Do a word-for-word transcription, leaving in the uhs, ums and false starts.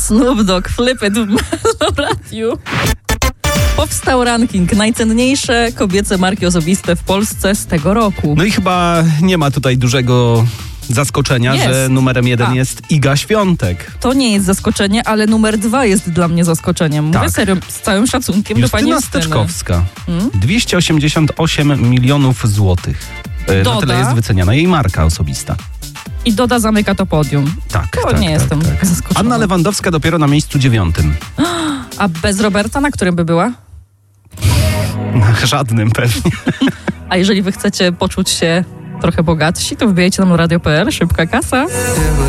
Snoop Dogg, Flip It w Meloradiu. Powstał ranking najcenniejsze kobiece marki osobiste w Polsce z tego roku. No i chyba nie ma tutaj dużego zaskoczenia, Jest. że numerem jeden A. jest Iga Świątek. To nie jest zaskoczenie, ale numer dwa jest dla mnie zaskoczeniem. Mówię Tak. serio, z całym szacunkiem do pani Justyna Justyny. Steczkowska. Hmm? dwieście osiemdziesiąt osiem milionów złotych. E, Na Doda. tyle jest wyceniana jej marka osobista. I Doda zamyka to podium. Tak, To tak, nie tak, jestem tak. zaskoczona. Anna Lewandowska dopiero na miejscu dziewiątym. A bez Roberta na którym by była? Na żadnym pewnie. A jeżeli wy chcecie poczuć się trochę bogatsi, to wbijajcie na radio kropka p l, szybka kasa.